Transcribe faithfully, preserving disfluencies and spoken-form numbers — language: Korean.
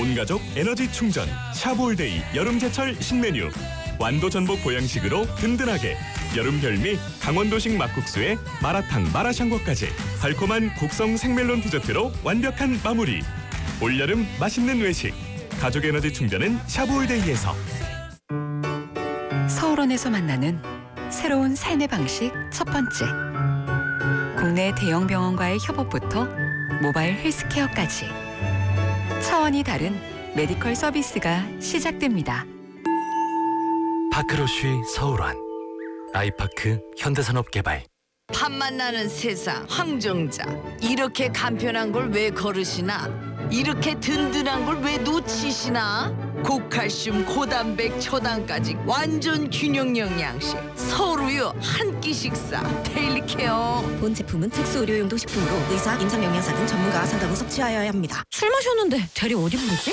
온가족 에너지 충전 샤브올데이 여름제철 신메뉴. 완도 전복 보양식으로 든든하게. 여름 별미 강원도식 막국수에 마라탕 마라샹궈까지 달콤한 곡성 생멜론 디저트로 완벽한 마무리. 올여름 맛있는 외식. 가족 에너지 충전은 샤브올데이에서. 서울원에서 만나는 새로운 삶의 방식 첫 번째. 국내 대형 병원과의 협업부터 모바일 헬스케어까지 차원이 다른 메디컬 서비스가 시작됩니다. 파크로쉬 서울원, 아이파크 현대산업개발. 밥 만나는 세상 황정자. 이렇게 간편한 걸 왜 거르시나? 이렇게 든든한 걸 왜 놓치시나? 고칼슘, 고단백, 초당까지 완전 균형 영양식. 서울우유 한 끼 식사. 데일리 케어. 본 제품은 특수 의료용도 식품으로 의사, 임상 영양사 등 전문가와 상담 후 섭취하여야 합니다. 술 마셨는데 대리 어디 부르지?